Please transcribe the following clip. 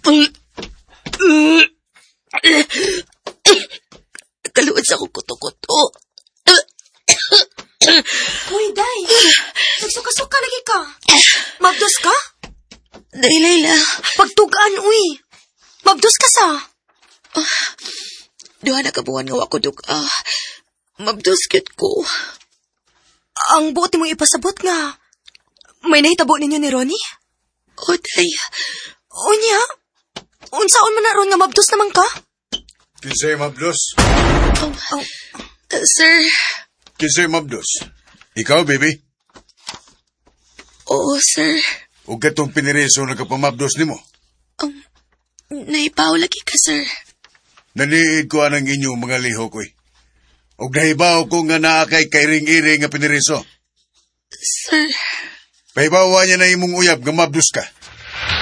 Kaluod sa akong kuto-kuto. Uy, day. Nagsuka-suka lagi ka. Mabdos ka? Day, Layla. Pagtugaan, uy. Mabdos ka sa. Duha na kabuhan nga wako duga. Mabduskit ko. Ang buot mong ipasabot nga. May nahitabo ninyo ni Ronnie? O, day. Unya? Unsaon man na ron nga mabdos naman ka? Kinsay mabdos? Sir. Kinsay mabdos? Ikaw, baby? Oo, sir. O katong pinireso nagkapamabdos ni mo? Naipaw lagi ka, sir. Naniid ko anang inyong mga liho ko'y. O nahibaw ko nga naakay kay ring-iring nga pinireso. Sir. Pahibawa niya na imong uyab nga mabdos ka.